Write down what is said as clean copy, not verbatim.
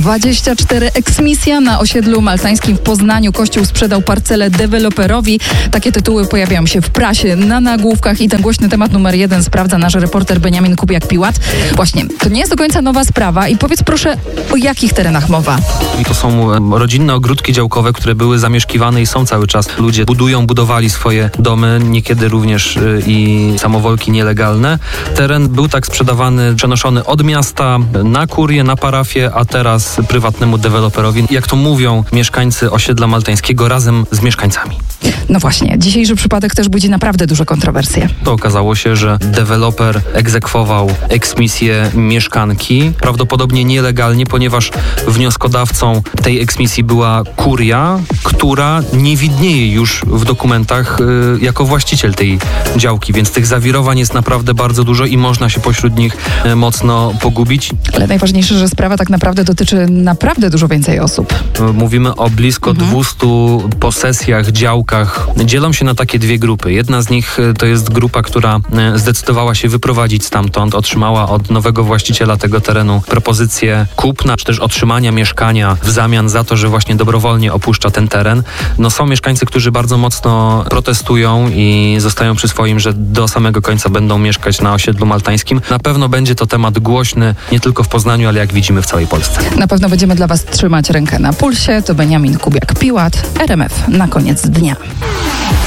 24 eksmisja na osiedlu maltańskim w Poznaniu. Kościół sprzedał parcelę deweloperowi. Takie tytuły pojawiają się w prasie, na nagłówkach i ten głośny temat numer 1 sprawdza nasz reporter Beniamin Kubiak-Piłat. Właśnie, to nie jest do końca nowa sprawa i powiedz proszę, o jakich terenach mowa? I to są rodzinne ogródki działkowe, które były zamieszkiwane i są cały czas. Ludzie budowali swoje domy, niekiedy również i samowolki nielegalne. Teren był tak sprzedawany, przenoszony od miasta na kurię, na parafię, a teraz prywatnemu deweloperowi. Jak to mówią mieszkańcy osiedla maltańskiego razem z mieszkańcami. No właśnie, dzisiejszy przypadek też budzi naprawdę duże kontrowersje. To okazało się, że deweloper egzekwował eksmisję mieszkanki, prawdopodobnie nielegalnie, ponieważ wnioskodawcą tej eksmisji była kuria, która nie widnieje już w dokumentach jako właściciel tej działki, więc tych zawirowań jest naprawdę bardzo dużo i można się pośród nich mocno pogubić. Ale najważniejsze, że sprawa tak naprawdę dotyczy naprawdę dużo więcej osób. Mówimy o blisko 200 posesjach, działkach. Dzielą się na takie dwie grupy. Jedna z nich to jest grupa, która zdecydowała się wyprowadzić stamtąd, otrzymała od nowego właściciela tego terenu propozycję kupna, czy też otrzymania mieszkania w zamian za to, że właśnie dobrowolnie opuszcza ten teren. No są mieszkańcy, którzy bardzo mocno protestują i zostają przy swoim, że do samego końca będą mieszkać na osiedlu maltańskim. Na pewno będzie to temat głośny nie tylko w Poznaniu, ale jak widzimy w całej Polsce. Na pewno będziemy dla Was trzymać rękę na pulsie. To Beniamin Kubiak-Piłat, RMF na koniec dnia.